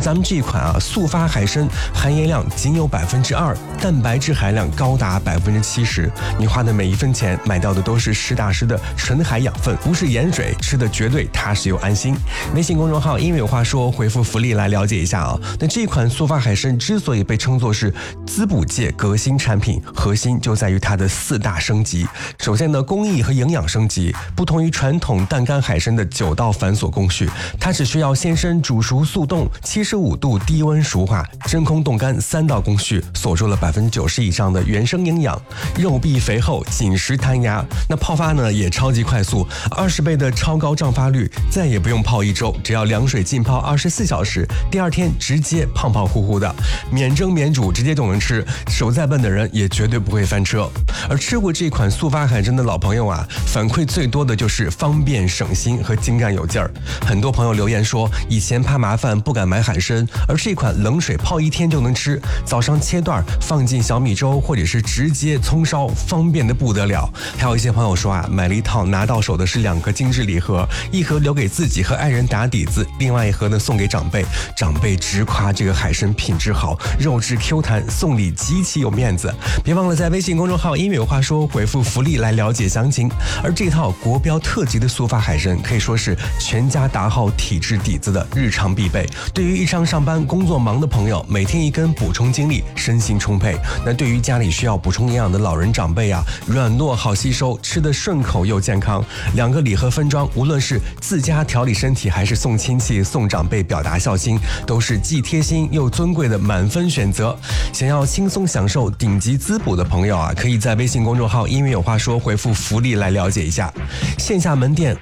咱们这一款速发海参含盐量仅有2%，蛋白质含量高达70%。你花的每一分钱买到的都是实打实的纯海养分，不是盐水，吃的绝对踏实又安心。微信公众号因为有话说，回复福利来了解一下啊。那这款速发海参之所以被称作是滋补界革新产品，核心就在于它的4大升级。首先呢，工艺和营养升级，不同于传统淡干海参的9道繁琐工序，它只需要鲜参煮熟速冻，75度低温熟化，真空冻干3道工序，锁住了90%以上的原生营养，肉壁肥厚，紧实弹牙。那泡发呢也超级快速，20倍的超高胀发率，再也不用泡1周，只要凉水浸泡24小时，第2天直接胖胖乎乎的，免蒸免煮直接就能吃，手再笨的人也绝对不会翻车。而吃过这款速发海参的老朋友反馈最多的就是方便省心和精干有劲儿。很多朋友留言说，以前怕麻烦不敢买海参，而这款冷水泡1天就能吃，早上切段放进小米粥，或者是直接葱烧，方便的不得了。还有一些朋友说买了一套拿到手的是2个精致礼盒，一盒留给自己和爱人打底子，另外一盒呢送给长辈，长辈直夸这个海参品质好，肉质 Q 弹，送礼极其有面子。别忘了在微信公众号音乐有话说回复福利来了解详情。而这套国标特级的速发海参可以说是全家打好体质底子的日常必备，对于日常上班工作忙的朋友，每天1根补充精力，身心充沛。那对于家里需要补充营养的老人长辈软糯好吸收，吃得顺口又健康。2个礼盒分装，无论是自家调理身体，还是送亲戚送长辈表达孝心，都是既贴心又尊贵的满分选择。想要轻松享受顶级滋补的朋友可以在微信公众号音乐有话说回复福利来了解一下。线下门店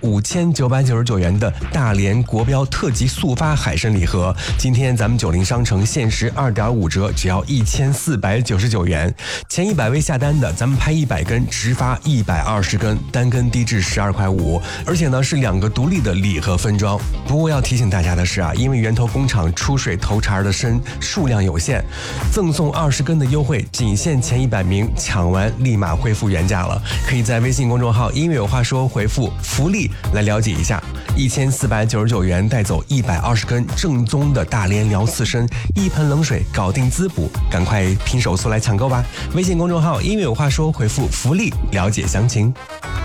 5999元的大连国标特级速发海参礼盒，今天咱们90商城限时2.5折，只要1499元。前100位下单的，咱们拍100根直发120根，单根低至12.5块，而且呢是2个独立的礼盒分装。不过要提醒大家的是因为源头工厂出水头茬的参数量有限，赠送20根的优惠仅限前100名，抢完立马恢复原价了。可以在微信公众号音乐有话说回复福利来了解一下。1499元带走120根正宗的大连辽刺参，1盆冷水搞定滋补，赶快拼手速来抢购吧！微信公众号音乐有话说回复福利了解详情。